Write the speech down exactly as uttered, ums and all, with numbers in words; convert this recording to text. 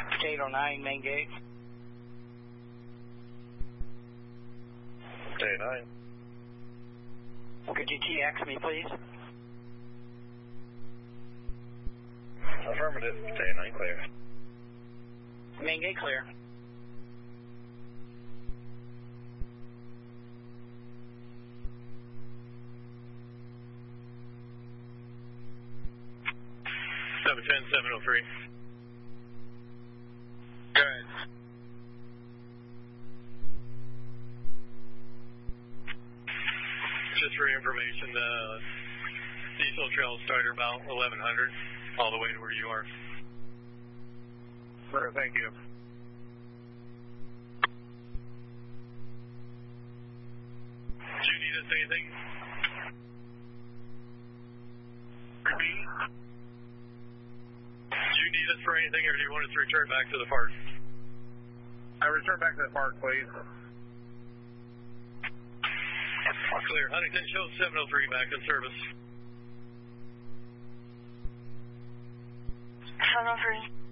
eight oh nine, main gate. eight oh nine. Could you T X me, please? Affirmative. eight oh nine clear. Main gate clear. seven ten, seven oh three. Good. Just for information, the diesel trail started about eleven hundred, all the way to where you are. Sure, thank you. Do you need us anything? Repeat? Do you need us for anything, or do you want us to return back to the park? I return back to the park, please. Clear. Huntington, show seven oh three back in service. seven oh three.